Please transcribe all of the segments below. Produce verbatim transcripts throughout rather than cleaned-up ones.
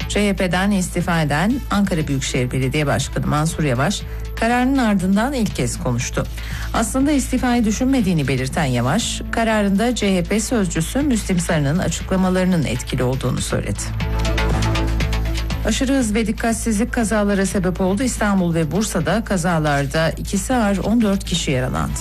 C H P'den istifa eden Ankara Büyükşehir Belediye Başkanı Mansur Yavaş kararın ardından ilk kez konuştu. Aslında istifayı düşünmediğini belirten Yavaş, kararında C H P sözcüsü Müslim Sarı'nın açıklamalarının etkili olduğunu söyledi. Aşırı hız ve dikkatsizlik kazalara sebep oldu. İstanbul ve Bursa'da kazalarda ikisi ağır on dört kişi yaralandı.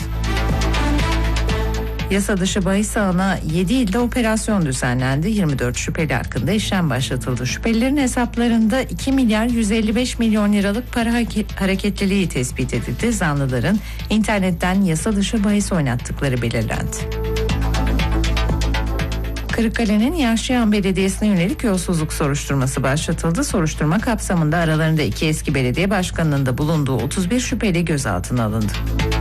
Yasa dışı bahis ağına yedi ilde operasyon düzenlendi. yirmi dört şüpheli hakkında işlem başlatıldı. Şüphelilerin hesaplarında iki milyar yüz elli beş milyon liralık para hareketliliği tespit edildi. Zanlıların internetten yasa dışı bahis oynattıkları belirlendi. Kırıkkale'nin Yaşayan Belediyesi'ne yönelik yolsuzluk soruşturması başlatıldı. Soruşturma kapsamında aralarında iki eski belediye başkanının da bulunduğu otuz bir şüpheli gözaltına alındı.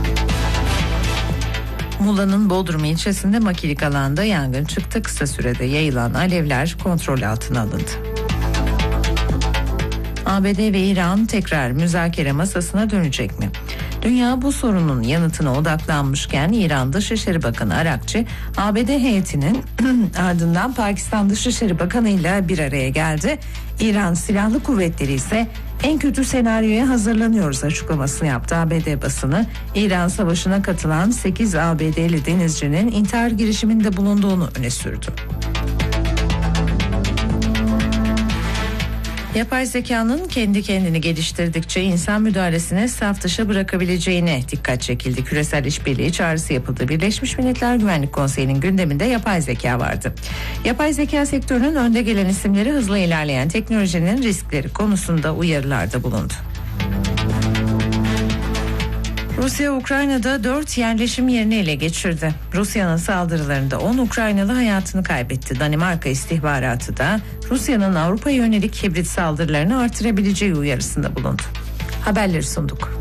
Muğla'nın Bodrum ilçesinde makilik alanda yangın çıktı. Kısa sürede yayılan alevler kontrol altına alındı. A B D ve İran tekrar müzakere masasına dönecek mi? Dünya bu sorunun yanıtına odaklanmışken İran Dışişleri Bakanı Arakçı, A B D heyetinin ardından Pakistan Dışişleri Bakanı ile bir araya geldi. İran Silahlı Kuvvetleri ise en kötü senaryoya hazırlanıyoruz açıklamasını yaptı. A B D basını, İran Savaşı'na katılan sekiz A B D'li denizcinin intihar girişiminde bulunduğunu öne sürdü. Yapay zekanın kendi kendini geliştirdikçe insan müdahalesine saf dışı bırakabileceğine dikkat çekildi. Küresel işbirliği çağrısı yapıldı. Birleşmiş Milletler Güvenlik Konseyi'nin gündeminde yapay zeka vardı. Yapay zeka sektörünün önde gelen isimleri hızla ilerleyen teknolojinin riskleri konusunda uyarılarda bulundu. Rusya Ukrayna'da dört yerleşim yerini ele geçirdi. Rusya'nın saldırılarında on Ukraynalı hayatını kaybetti. Danimarka istihbaratı da Rusya'nın Avrupa'ya yönelik hibrit saldırılarını artırabileceği uyarısında bulundu. Haberleri sunduk.